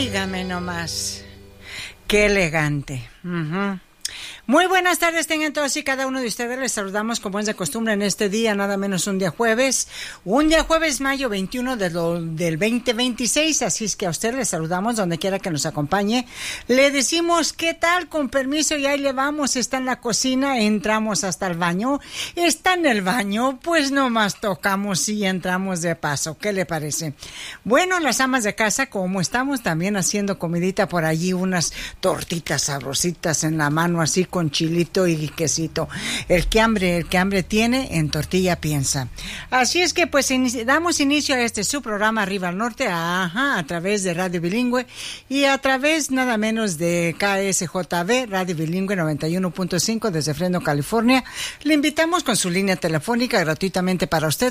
Óigame nomás, qué elegante. Muy buenas tardes, tengan todos y cada uno de ustedes. Les saludamos como es de costumbre en este día, nada menos un día jueves mayo 21 del 2026, así es que a usted le saludamos donde quiera que nos acompañe. Le decimos qué tal, con permiso, y ahí le vamos. Está en la cocina, entramos hasta el baño. Está en el baño, pues nomás tocamos y entramos de paso. ¿Qué le parece? Bueno, las amas de casa, como estamos también haciendo comidita por allí, unas tortitas sabrositas en la mano, así con chilito y quesito. El que hambre tiene, en tortilla piensa. Así es que pues damos inicio a su programa Arriba al Norte, a través de Radio Bilingüe y a través nada menos de KSJB, Radio Bilingüe 91.5 desde Fresno, California. Le invitamos con su línea telefónica gratuitamente para usted,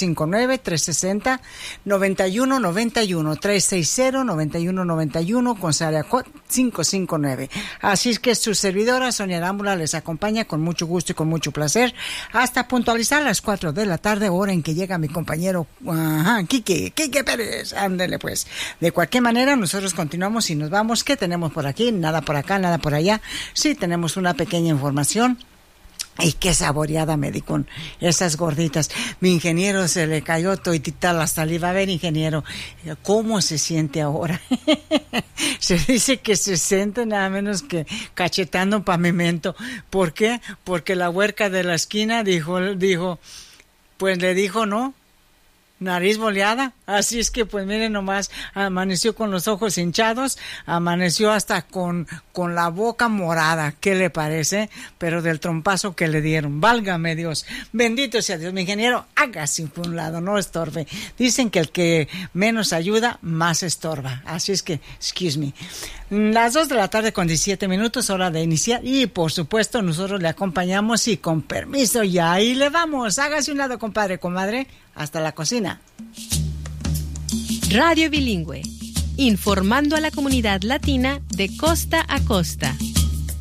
559-360-9191, 360-9191 con área 559. Así es que su servidora Sonia Arámbula les acompaña con mucho gusto y con mucho placer hasta puntualizar las 4 de la tarde, hora en que llega mi compañero Quique Pérez. Ándele pues. De cualquier manera, nosotros continuamos y nos vamos. ¿Qué tenemos por aquí? Nada por acá, nada por allá. Sí, tenemos una pequeña información. Y qué saboreada me di con esas gorditas. Mi ingeniero se le cayó toditita la saliva. A ver, ingeniero, ¿cómo se siente ahora? Se dice que se siente nada menos que cachetando pavimento. ¿Por qué? Porque la huerca de la esquina dijo, pues le dijo no. Nariz boleada, así es que pues miren nomás, amaneció con los ojos hinchados, amaneció hasta con la boca morada. ¿Qué le parece? Pero del trompazo que le dieron, válgame Dios, bendito sea Dios. Mi ingeniero, hágase por un lado, no estorbe. Dicen que el que menos ayuda, más estorba, así es que, excuse me. Las 2 de la tarde con 17 minutos, hora de iniciar, y por supuesto nosotros le acompañamos y con permiso, y ahí le vamos. Hágase un lado, compadre, comadre, hasta la cocina. Radio Bilingüe, informando a la comunidad latina de costa a costa.